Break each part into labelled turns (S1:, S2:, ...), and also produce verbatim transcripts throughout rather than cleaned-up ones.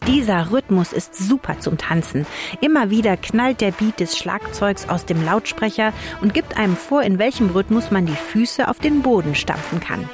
S1: Dieser Rhythmus ist super zum Tanzen. Immer wieder knallt der Beat des Schlagzeugs aus dem Lautsprecher und gibt einem vor, in welchem Rhythmus man die Füße auf den Boden stampfen kann.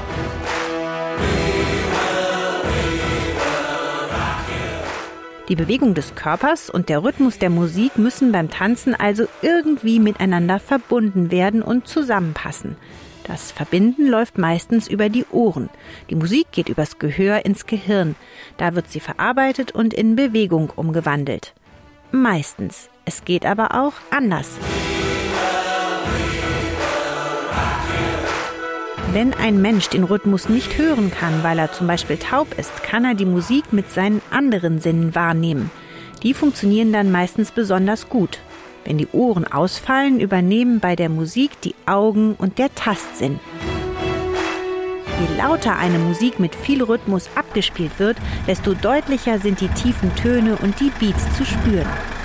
S1: Die Bewegung des Körpers und der Rhythmus der Musik müssen beim Tanzen also irgendwie miteinander verbunden werden und zusammenpassen. Das Verbinden läuft meistens über die Ohren. Die Musik geht übers Gehör ins Gehirn. Da wird sie verarbeitet und in Bewegung umgewandelt. Meistens. Es geht aber auch anders. Wenn ein Mensch den Rhythmus nicht hören kann, weil er zum Beispiel taub ist, kann er die Musik mit seinen anderen Sinnen wahrnehmen. Die funktionieren dann meistens besonders gut. Wenn die Ohren ausfallen, übernehmen bei der Musik die Augen und der Tastsinn. Je lauter eine Musik mit viel Rhythmus abgespielt wird, desto deutlicher sind die tiefen Töne und die Beats zu spüren.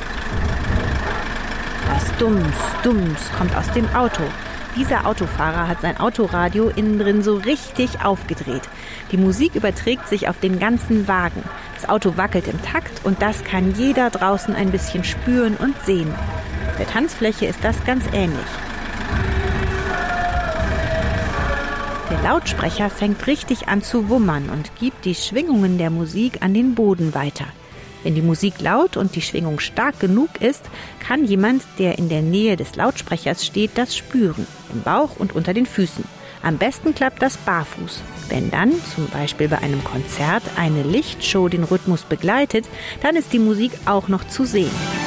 S1: Das Dums, Dums kommt aus dem Auto. Dieser Autofahrer hat sein Autoradio innen drin so richtig aufgedreht. Die Musik überträgt sich auf den ganzen Wagen. Das Auto wackelt im Takt und das kann jeder draußen ein bisschen spüren und sehen. Auf der Tanzfläche ist das ganz ähnlich. Der Lautsprecher fängt richtig an zu wummern und gibt die Schwingungen der Musik an den Boden weiter. Wenn die Musik laut und die Schwingung stark genug ist, kann jemand, der in der Nähe des Lautsprechers steht, das spüren, im Bauch und unter den Füßen. Am besten klappt das barfuß. Wenn dann, zum Beispiel bei einem Konzert, eine Lichtshow den Rhythmus begleitet, dann ist die Musik auch noch zu sehen.